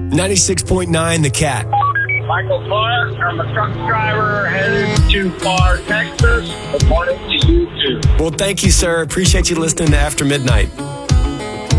96.9 The Cat. Michael Clark, I'm a truck driver headed to Far, Texas. Good morning to you too. Well, thank you, sir. Appreciate you listening to After Midnight.